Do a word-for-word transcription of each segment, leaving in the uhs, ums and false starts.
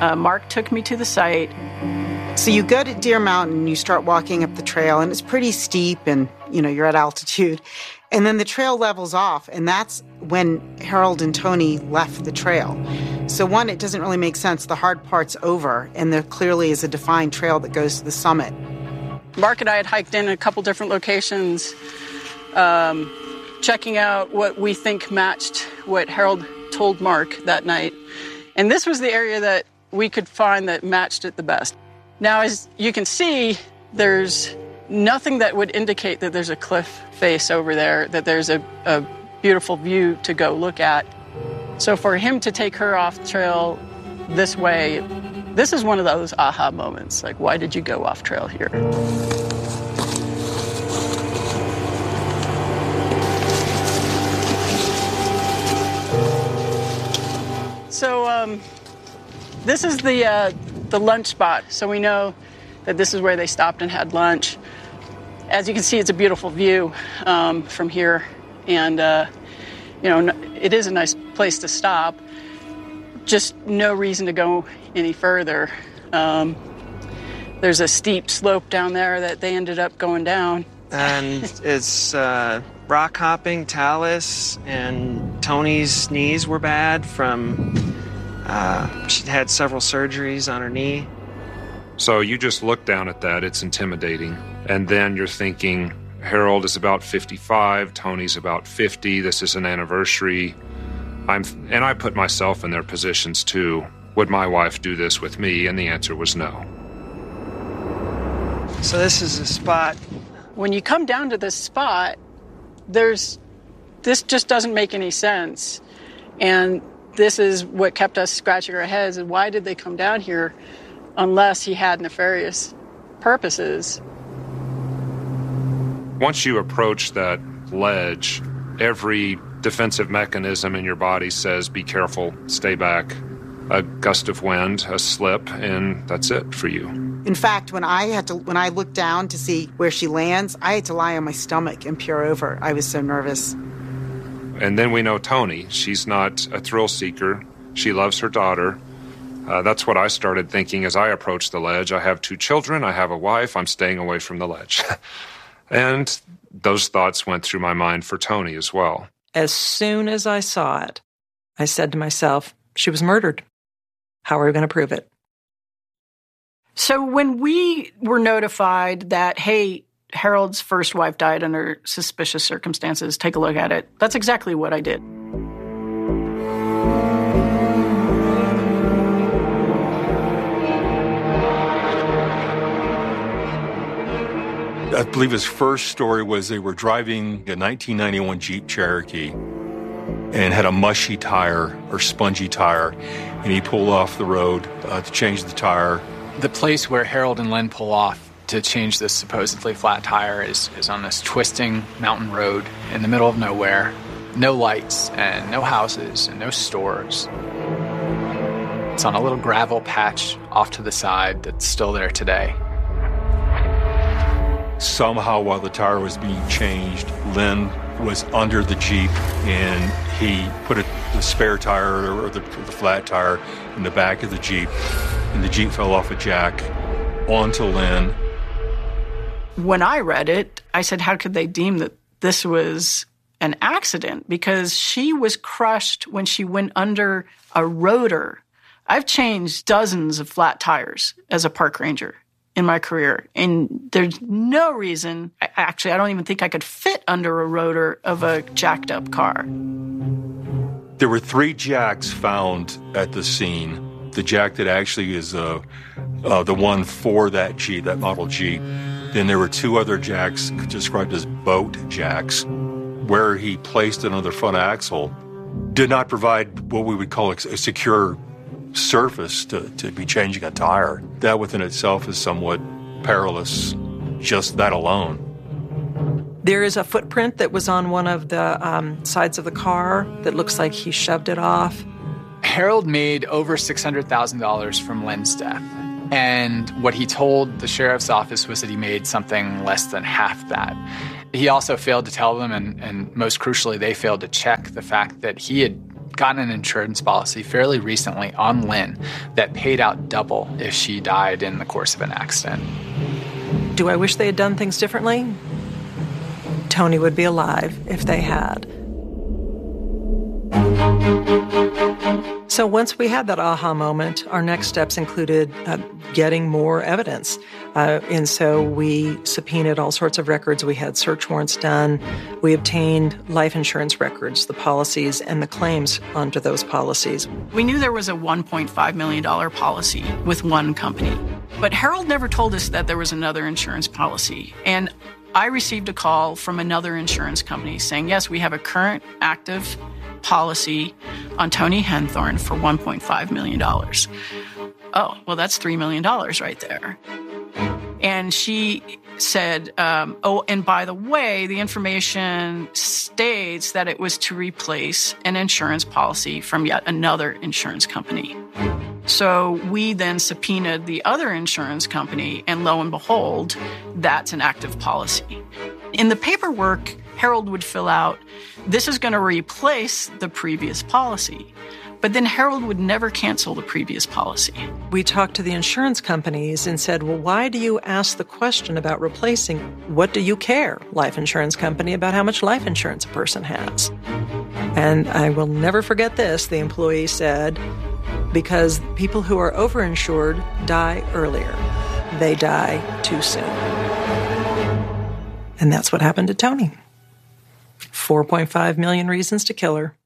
Uh, Mark took me to the site. So you go to Deer Mountain, and you start walking up the trail, and it's pretty steep, and, you know, you're at altitude. And then the trail levels off, and that's when Harold and Tony left the trail. So one, it doesn't really make sense. The hard part's over, and there clearly is a defined trail that goes to the summit. Mark and I had hiked in a couple different locations, um, checking out what we think matched what Harold told Mark that night. And this was the area that we could find that matched it the best. Now, as you can see, there's nothing that would indicate that there's a cliff face over there, that there's a, a beautiful view to go look at. So for him to take her off the trail this way, this is one of those aha moments. Like, why did you go off trail here? So um, this is the uh, the lunch spot. So we know that this is where they stopped and had lunch. As you can see, it's a beautiful view um, from here. And, uh, you know, it is a nice place to stop. Just no reason to go any further. Um, there's a steep slope down there that they ended up going down. And it's uh, rock hopping, talus, and Tony's knees were bad from, uh, she'd had several surgeries on her knee. So you just look down at that, it's intimidating. And then you're thinking, Harold is about fifty-five, Tony's about fifty, this is an anniversary. I'm, and I put myself in their positions too. Would my wife do this with me? And the answer was no. So this is a spot. When you come down to this spot, there's, this just doesn't make any sense. And this is what kept us scratching our heads. And why did they come down here unless he had nefarious purposes? Once you approach that ledge, every defensive mechanism in your body says, be careful, stay back. A gust of wind, a slip, and that's it for you. In fact, when I had to, when I looked down to see where she lands, I had to lie on my stomach and peer over. I was so nervous. And then we know Tony. She's not a thrill seeker. She loves her daughter. Uh, that's what I started thinking as I approached the ledge. I have two children. I have a wife. I'm staying away from the ledge. And those thoughts went through my mind for Tony as well. As soon as I saw it, I said to myself, she was murdered. How are we going to prove it? So when we were notified that, hey, Harold's first wife died under suspicious circumstances, take a look at it, that's exactly what I did. I believe his first story was they were driving a nineteen ninety-one Jeep Cherokee and had a mushy tire or spongy tire, and he pulled off the road uh, to change the tire. The place where Harold and Lynn pull off to change this supposedly flat tire is, is on this twisting mountain road in the middle of nowhere. No lights and no houses and no stores. It's on a little gravel patch off to the side that's still there today. Somehow, while the tire was being changed, Lynn was under the Jeep, and he put a, the spare tire or the, the flat tire in the back of the Jeep, and the Jeep fell off a jack onto Lynn. When I read it, I said, how could they deem that this was an accident? Because she was crushed when she went under a rotor. I've changed dozens of flat tires as a park ranger in my career, and there's no reason, actually, I don't even think I could fit under a rotor of a jacked up car. There were three jacks found at the scene. The jack that actually is uh, uh, the one for that Jeep, that model Jeep. Then there were two other jacks described as boat jacks. Where he placed it on the front axle did not provide what we would call a secure surface to, to be changing a tire. That within itself is somewhat perilous, just that alone. There is a footprint that was on one of the um, sides of the car that looks like he shoved it off. Harold made over six hundred thousand dollars from Lynn's death. And what he told the sheriff's office was that he made something less than half that. He also failed to tell them, and, and most crucially, they failed to check the fact that he had gotten an insurance policy fairly recently on Lynn that paid out double if she died in the course of an accident. Do I wish they had done things differently? Tony would be alive if they had. So once we had that aha moment, our next steps included uh, getting more evidence. Uh, and so we subpoenaed all sorts of records. We had search warrants done. We obtained life insurance records, the policies, and the claims under those policies. We knew there was a one point five million dollars policy with one company. But Harold never told us that there was another insurance policy. And I received a call from another insurance company saying, yes, we have a current active policy on Tony Henthorn for one point five million dollars. Oh, well, that's three million dollars right there. And she said, um, oh, and by the way, the information states that it was to replace an insurance policy from yet another insurance company. So we then subpoenaed the other insurance company, and lo and behold, that's an active policy. In the paperwork, Harold would fill out, this is going to replace the previous policy. But then Harold would never cancel the previous policy. We talked to the insurance companies and said, well, why do you ask the question about replacing? What do you care, life insurance company, about how much life insurance a person has? And I will never forget this. The employee said, because people who are overinsured die earlier. They die too soon. And that's what happened to Tony. four point five million reasons to kill her.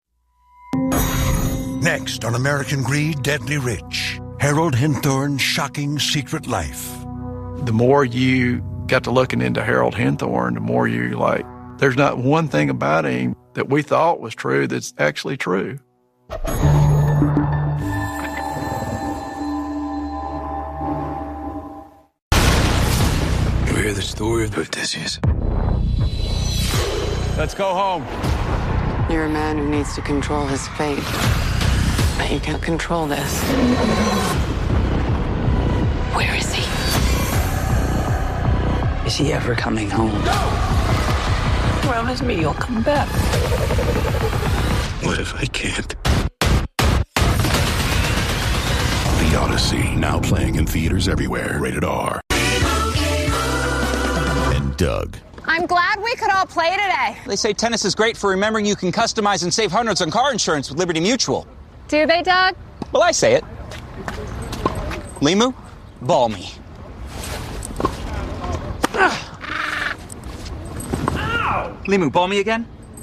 Next on American Greed, Deadly Rich, Harold Henthorn's shocking secret life. The more you got to looking into Harold Henthorn, the more you like, there's not one thing about him that we thought was true that's actually true. You hear the story of Odysseus? Let's go home. You're a man who needs to control his fate. But you can't control this. Where is he? Is he ever coming home? No! Promise me you'll come back. What if I can't? The Odyssey, now playing in theaters everywhere. Rated R. And Doug. I'm glad we could all play today. They say tennis is great for remembering you can customize and save hundreds on car insurance with Liberty Mutual. Do they, Doug? Well, I say it. Limu, ball me. Ow! Limu, ball me again?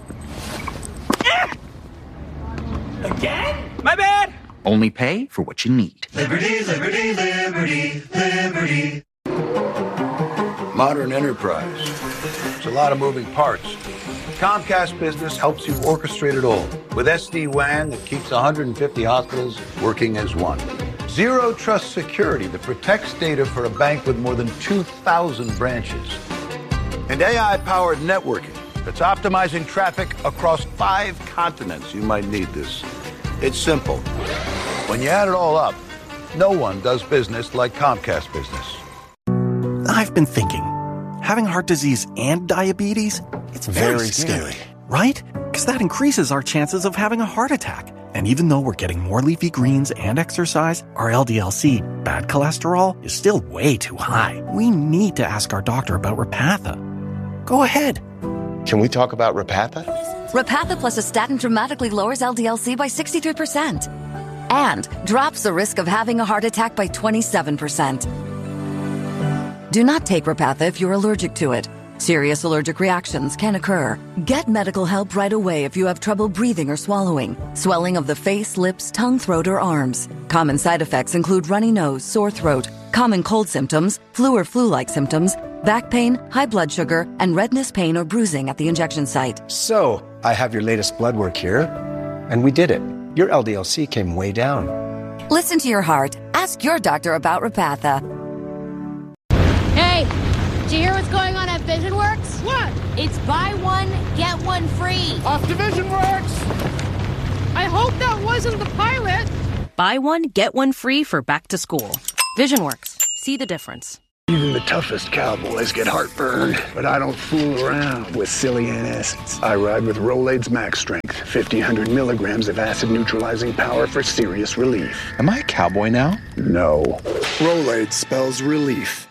Again? My bad! Only pay for what you need. Liberty, liberty, liberty, liberty. Modern enterprise. It's a lot of moving parts. Comcast Business helps you orchestrate it all with S D WAN that keeps one hundred fifty hospitals working as one. Zero Trust Security that protects data for a bank with more than two thousand branches. And A I-powered networking that's optimizing traffic across five continents. You might need this. It's simple. When you add it all up, no one does business like Comcast Business. I've been thinking, having heart disease and diabetes, it's very, very scary, scary, right? Because that increases our chances of having a heart attack. And even though we're getting more leafy greens and exercise, our L D L C, bad cholesterol, is still way too high. We need to ask our doctor about Repatha. Go ahead. Can we talk about Repatha? Repatha plus a statin dramatically lowers L D L C by sixty-three percent and drops the risk of having a heart attack by twenty-seven percent. Do not take Repatha if you're allergic to it. Serious allergic reactions can occur. Get medical help right away if you have trouble breathing or swallowing, swelling of the face, lips, tongue, throat, or arms. Common side effects include runny nose, sore throat, common cold symptoms, flu or flu-like symptoms, back pain, high blood sugar, and redness, pain, or bruising at the injection site. So, I have your latest blood work here, and we did it. Your L D L C came way down. Listen to your heart. Ask your doctor about Repatha. Hey, did you hear what's going on at VisionWorks? What? It's buy one, get one free. Off to VisionWorks! I hope that wasn't the pilot. Buy one, get one free for back to school. VisionWorks. See the difference. Even the toughest cowboys get heartburn, but I don't fool around with silly antacids. I ride with Rolaids Max Strength, fifteen hundred milligrams of acid-neutralizing power for serious relief. Am I a cowboy now? No. Rolaids spells relief.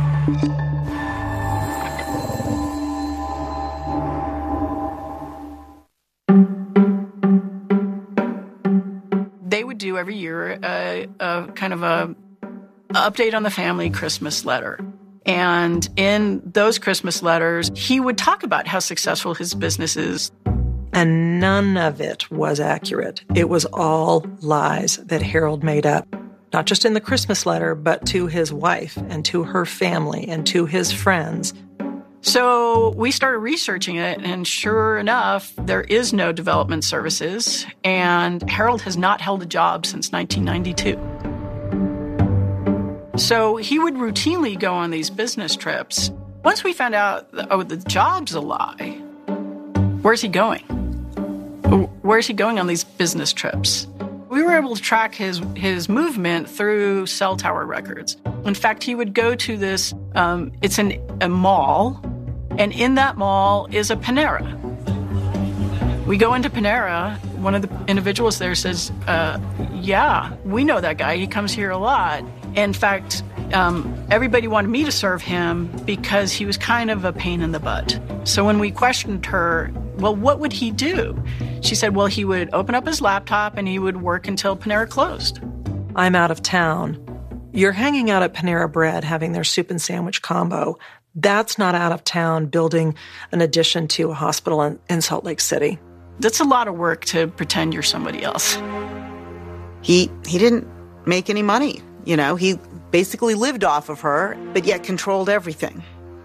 They would do every year a, a kind of a update on the family Christmas letter. And in those Christmas letters, he would talk about how successful his business is. And none of it was accurate. It was all lies that Harold made up, not just in the Christmas letter, but to his wife and to her family and to his friends. So we started researching it, and sure enough, there is no development services, and Harold has not held a job since nineteen ninety-two. So he would routinely go on these business trips. Once we found out, that, oh, the job's a lie, where's he going? Where's he going on these business trips? We were able to track his, his movement through cell tower records. In fact, he would go to this, um, it's an, a mall, and in that mall is a Panera. We go into Panera, one of the individuals there says, uh, yeah, we know that guy, he comes here a lot. In fact, um, everybody wanted me to serve him because he was kind of a pain in the butt. So when we questioned her, well, what would he do? She said, well, he would open up his laptop and he would work until Panera closed. I'm out of town. You're hanging out at Panera Bread having their soup and sandwich combo. That's not out of town building an addition to a hospital in, in Salt Lake City. That's a lot of work to pretend you're somebody else. He he didn't make any money. You know, he basically lived off of her, but yet controlled everything.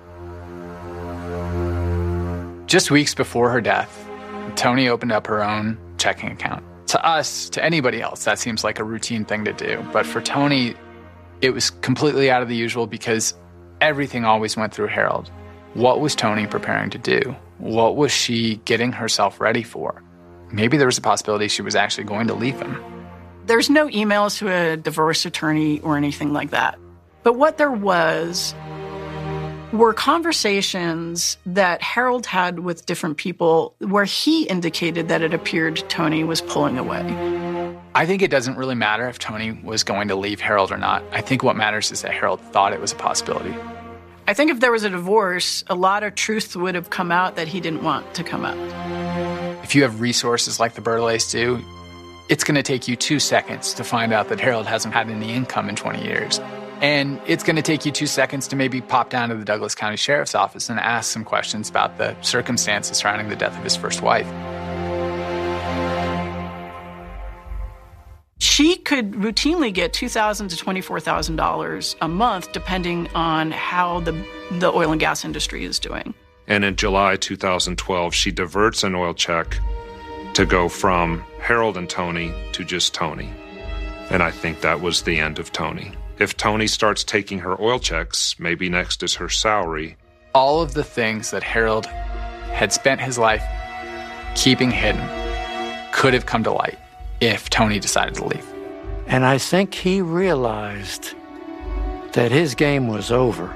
Just weeks before her death, Toni opened up her own checking account. To us, to anybody else, that seems like a routine thing to do. But for Toni, it was completely out of the usual because everything always went through Harold. What was Toni preparing to do? What was she getting herself ready for? Maybe there was a possibility she was actually going to leave him. There's no emails to a divorce attorney or anything like that. But what there was were conversations that Harold had with different people where he indicated that it appeared Toni was pulling away. I think it doesn't really matter if Toni was going to leave Harold or not. I think what matters is that Harold thought it was a possibility. I think if there was a divorce, a lot of truth would have come out that he didn't want to come out. If you have resources like the Bertolays do, it's going to take you two seconds to find out that Harold hasn't had any income in twenty years. And it's going to take you two seconds to maybe pop down to the Douglas County Sheriff's Office and ask some questions about the circumstances surrounding the death of his first wife. She could routinely get two thousand dollars to twenty-four thousand dollars a month, depending on how the, the oil and gas industry is doing. And in July two thousand twelve, she diverts an oil check to go from Harold and Toni to just Toni. And I think that was the end of Toni. If Toni starts taking her oil checks, maybe next is her salary. All of the things that Harold had spent his life keeping hidden could have come to light if Toni decided to leave. And I think he realized that his game was over.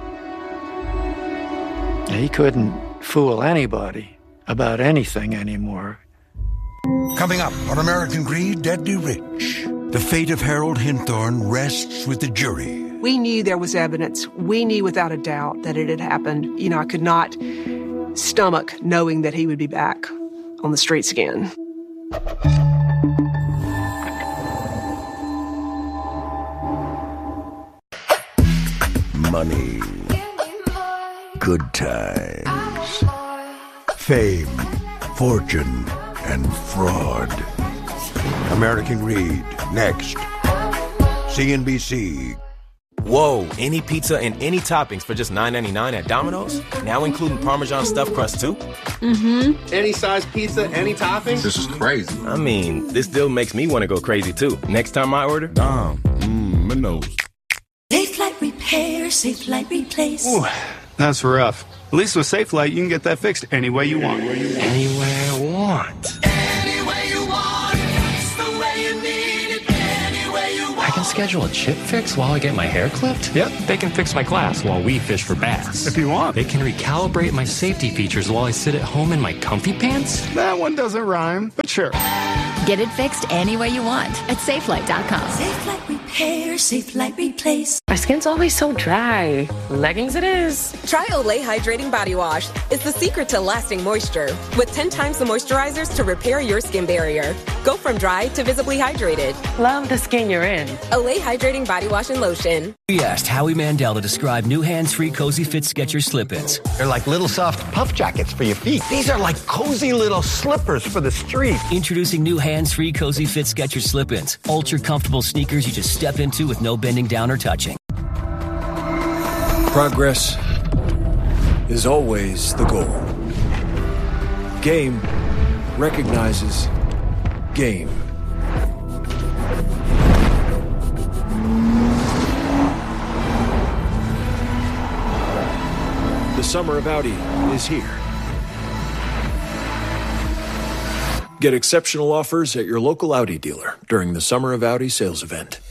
He couldn't fool anybody about anything anymore. Coming up on American Greed, Deadly Rich, the fate of Harold Hinthorn rests with the jury. We knew there was evidence. We knew without a doubt that it had happened. You know, I could not stomach knowing that he would be back on the streets again. Money, good times, fame, fortune, and fraud. American Greed, next. C N B C. Whoa, any pizza and any toppings for just nine ninety-nine at Domino's? Now including Parmesan stuffed crust too? Mm-hmm. Any size pizza, any toppings? This is crazy. I mean, this deal makes me want to go crazy too. Next time I order, Dom, mmm, my nose. Safelite Repair, Safelite Replace. Ooh, that's rough. At least with Safelite, you can get that fixed any way you want. Any way I want. Any way you want. It's the way you need it. Any way you want. I can schedule a chip fix while I get my hair clipped? Yep, they can fix my glass while we fish for bass. If you want. They can recalibrate my safety features while I sit at home in my comfy pants? That one doesn't rhyme, but sure. Get it fixed any way you want at Safelight dot com. Safelight Repair, Safelight Replace. My skin's always so dry. Leggings it is. Try Olay Hydrating Body Wash. It's the secret to lasting moisture. With ten times the moisturizers to repair your skin barrier. Go from dry to visibly hydrated. Love the skin you're in. Olay Hydrating Body Wash and Lotion. We asked Howie Mandel to describe new hands-free Cozy Fit Skechers slip-ins. They're like little soft puff jackets for your feet. These are like cozy little slippers for the street. Introducing new hands-free Cozy Fit Skechers slip-ins. Ultra comfortable sneakers you just step into with no bending down or touching. Progress is always the goal. Game recognizes game. The summer of Audi is here. Get exceptional offers at your local Audi dealer during the Summer of Audi sales event.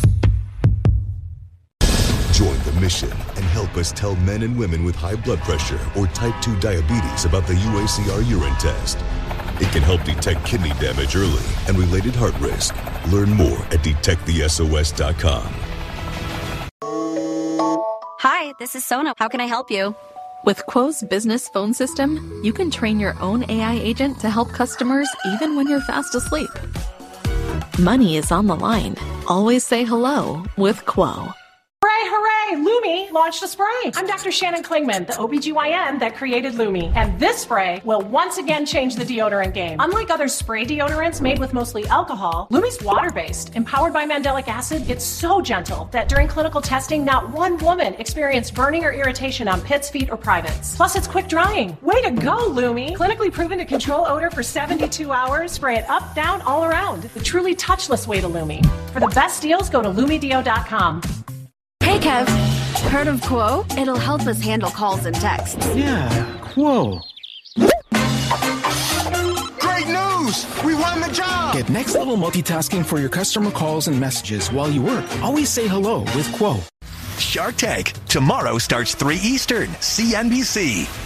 Join the mission and help us tell men and women with high blood pressure or type two diabetes about the U A C R urine test. It can help detect kidney damage early and related heart risk. Learn more at detect the S O S dot com. Hi, this is Sona. How can I help you? With Quo's business phone system, you can train your own A I agent to help customers even when you're fast asleep. Money is on the line. Always say hello with Quo. Hooray, hooray! Lumi launched a spray. I'm Doctor Shannon Klingman, the O B G Y N that created Lumi. And this spray will once again change the deodorant game. Unlike other spray deodorants made with mostly alcohol, Lumi's water-based. Empowered by mandelic acid, it's so gentle that during clinical testing, not one woman experienced burning or irritation on pits, feet, or privates. Plus, it's quick drying. Way to go, Lumi! Clinically proven to control odor for seventy-two hours. Spray it up, down, all around. The truly touchless way to Lumi. For the best deals, go to Lumi Deo dot com. Hey, Kev. Heard of Quo? It'll help us handle calls and texts. Yeah, Quo. Great news! We won the job! Get next level multitasking for your customer calls and messages while you work. Always say hello with Quo. Shark Tank. Tomorrow starts three Eastern. C N B C.